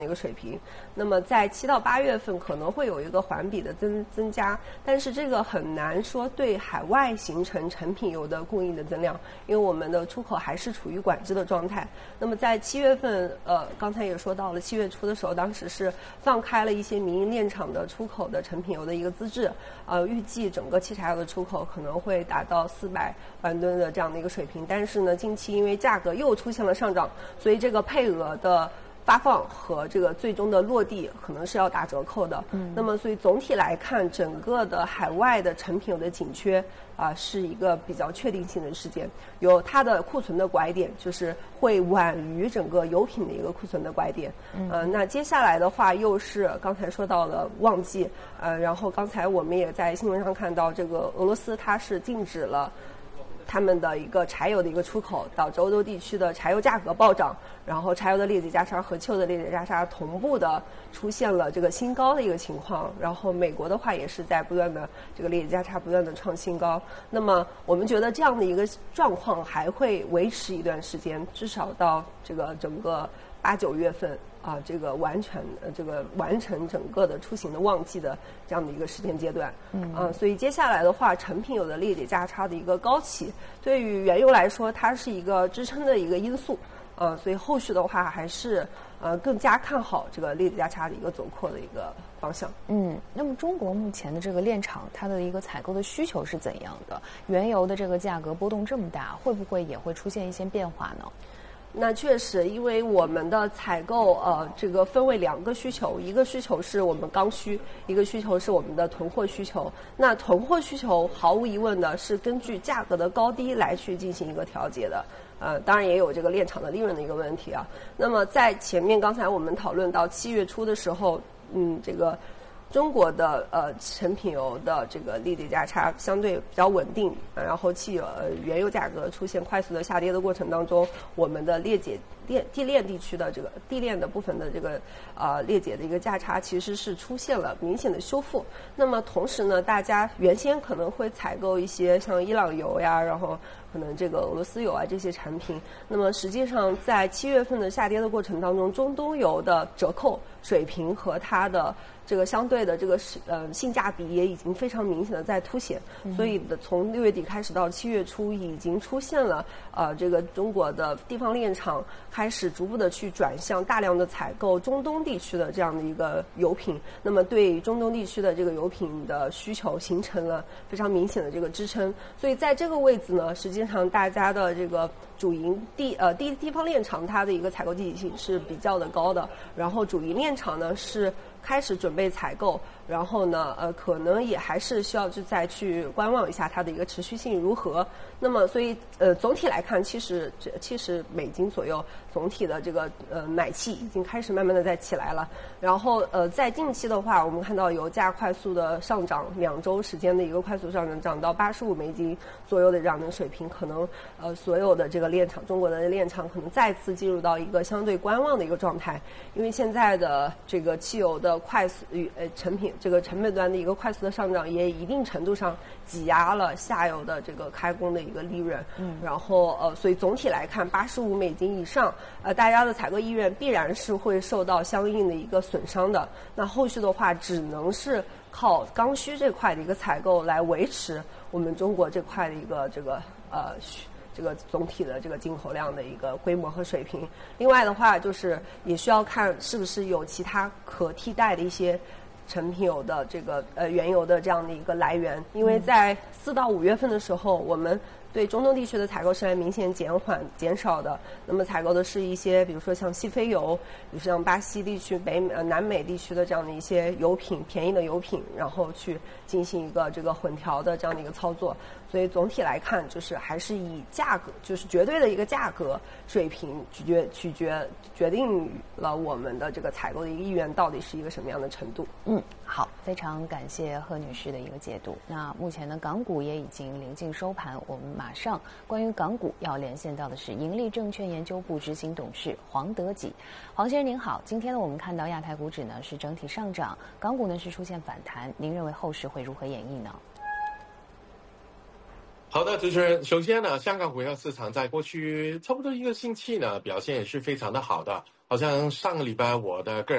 一个水平，那么在7到8月份可能会有一个环比的增加，但是这个很难说对海外形成成品油的供应的增量，因为我们的出口还是处于管制的状态。那么在7月份，刚才也说到了7月初的时候，当时是放开了一些民营炼厂的出口的成品油的一个资质，预计整个汽柴油的出口可能会达到400万吨的这样的一个水平，但是呢，近期因为价格又出现了上涨，所以这个配额的发放和这个最终的落地可能是要打折扣的。那么所以总体来看，整个的海外的成品油的紧缺是一个比较确定性的事件，有它的库存的拐点，就是会晚于整个油品的一个库存的拐点。那接下来的话又是刚才说到的旺季，然后刚才我们也在新闻上看到，这个俄罗斯它是禁止了他们的一个柴油的一个出口，导致欧洲地区的柴油价格暴涨，然后柴油的裂解价差和汽油的裂解价差同步的出现了这个新高的一个情况，然后美国的话也是在不断的这个裂解价差不断的创新高。那么我们觉得这样的一个状况还会维持一段时间，至少到这个整个8、9月份。这个完成整个的出行的旺季的这样的一个时间阶段，所以接下来的话，成品油的裂解价差的一个高企，对于原油来说，它是一个支撑的一个因素，所以后续的话还是更加看好这个裂解价差的一个走扩的一个方向。 那么中国目前的这个炼厂，它的一个采购的需求是怎样的？原油的这个价格波动这么大，会不会也会出现一些变化呢？ 那确实，因为我们的采购这个分为2个需求，一个需求是我们刚需，一个需求是我们的囤货需求。那囤货需求毫无疑问的是根据价格的高低来去进行一个调节的。当然也有这个炼厂的利润的一个问题啊。那么在前面刚才我们讨论到7月初的时候，这个中国的成品油的这个裂解价差相对比较稳定，然后原油价格出现快速的下跌的过程当中，我们的地炼地区的这个地炼的部分的这个裂解的一个价差其实是出现了明显的修复。那么同时呢，大家原先可能会采购一些像伊朗油呀，然后可能这个俄罗斯油啊这些产品，那么实际上在7月份的下跌的过程当中，中东油的折扣水平和它的这个相对的这个性价比也已经非常明显的在凸显，所以从6月底开始到7月初，已经出现了这个中国的地方炼厂开始逐步的去转向大量的采购中东地区的这样的一个油品，那么对中东地区的这个油品的需求形成了非常明显的这个支撑，所以在这个位置呢，实际上大家的这个主营地方炼厂它的一个采购积极性是比较的高的，然后主营炼厂呢是开始准备采购，然后呢可能也还是需要再去观望一下它的一个持续性如何。那么所以总体来看，70美金左右总体的这个买气已经开始慢慢的在起来了。然后在近期的话，我们看到油价快速的上涨，2周时间的一个快速上涨，涨到85美金左右的这样的水平，可能所有的这个炼厂，中国的炼厂可能再次进入到一个相对观望的一个状态，因为现在的这个汽油的快速这个成本端的一个快速的上涨，也一定程度上挤压了下游的这个开工的一个利润。然后所以总体来看，85美金以上，大家的采购意愿必然是会受到相应的一个损伤的。那后续的话，只能是靠刚需这块的一个采购来维持我们中国这块的一个这个总体的这个进口量的一个规模和水平。另外的话，就是也需要看是不是有其他可替代的一些成品油的这个原油的这样的一个来源，因为在4到5月份的时候，我们对中东地区的采购是来明显减少的。那么采购的是一些比如说像西非油，比如像巴西地区、南美地区的这样的一些油品，便宜的油品，然后去进行一个这个混调的这样的一个操作。所以总体来看，就是还是以价格，就是绝对的一个价格水平决定了我们的这个采购的一个意愿到底是一个什么样的程度。 好，非常感谢贺女士的一个解读。那目前呢，港股也已经临近收盘，我们马上关于港股要连线到的是盈利证券研究部执行董事黄德己。黄先生您好，今天呢我们看到亚太股指呢是整体上涨，港股呢是出现反弹，您认为后市会如何演绎呢？ 好的，主持人，首先呢，香港股票市场在过去差不多1个星期呢，表现也是非常的好的好像上个礼拜我的个人